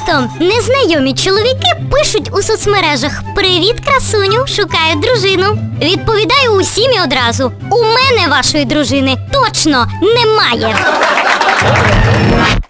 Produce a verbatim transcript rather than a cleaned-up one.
часто незнайомі чоловіки пишуть у соцмережах: «Привіт, красуню, шукаю дружину». Відповідаю усім і одразу: у мене вашої дружини точно немає.